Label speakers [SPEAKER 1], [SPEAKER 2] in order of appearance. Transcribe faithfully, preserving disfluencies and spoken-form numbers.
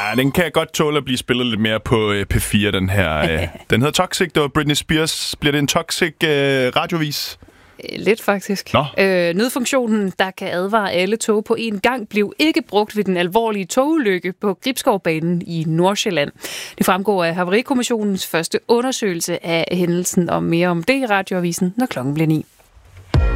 [SPEAKER 1] Ja, den kan jeg godt tåle at blive spillet lidt mere på øh, P fire, den her. Øh. Den hedder Toxic, det var Britney Spears. Bliver det en Toxic øh, radiovis?
[SPEAKER 2] Lidt faktisk. Øh, nødfunktionen, der kan advare alle tog på en gang, blev ikke brugt ved den alvorlige togulykke på Gribskovbanen i Nordsjælland. Det fremgår af Havarikommissionens første undersøgelse af hændelsen, og mere om det i radioavisen, når klokken bliver ni.